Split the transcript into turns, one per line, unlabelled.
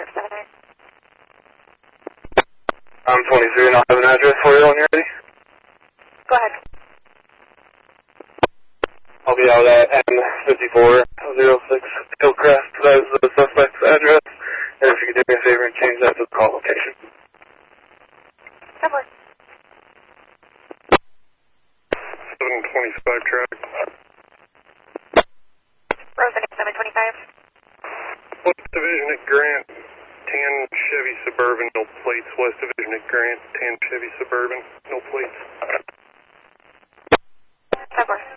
578.
I'm 23 and I'll have an address for you when you're ready.
Go ahead.
I'll be out at N5406 Hillcrest. That is the suspect's address. And if you could do me a favor and change that to the call location.
Definitely.
725 track.
Rosen 725.
West Division at Grant, tan Chevy Suburban, no plates. West Division at Grant, tan Chevy Suburban, no plates.
Definitely.